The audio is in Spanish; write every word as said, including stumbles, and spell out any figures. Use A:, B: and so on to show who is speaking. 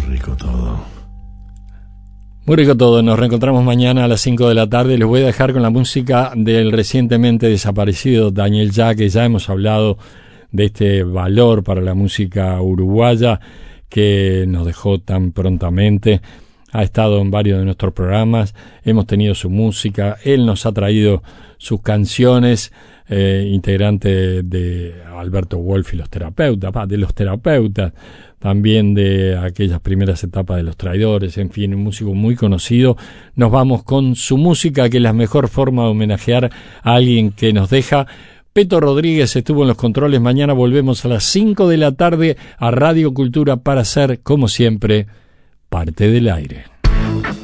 A: rico todo.
B: Muy rico todo. Nos reencontramos mañana a las cinco de la tarde. Les voy a dejar con la música del recientemente desaparecido Daniel Ya, que ya hemos hablado de este valor para la música uruguaya que nos dejó tan prontamente. Ha estado en varios de nuestros programas, hemos tenido su música, él nos ha traído sus canciones, eh, integrante de Alberto Wolf y los terapeutas, de los terapeutas, también de aquellas primeras etapas de Los Traidores, en fin, un músico muy conocido. Nos vamos con su música, que es la mejor forma de homenajear a alguien que nos deja. Peto Rodríguez estuvo en los controles. Mañana volvemos a las cinco de la tarde a Radio Cultura para ser, como siempre, parte del aire.